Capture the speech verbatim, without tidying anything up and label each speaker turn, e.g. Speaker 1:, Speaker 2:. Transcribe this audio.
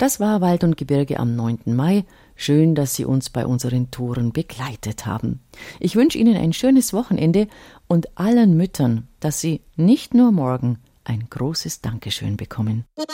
Speaker 1: Das war Wald und Gebirge am neunten Mai. Schön, dass Sie uns bei unseren Touren begleitet haben. Ich wünsche Ihnen ein schönes Wochenende und allen Müttern, dass sie nicht nur morgen ein großes Dankeschön bekommen.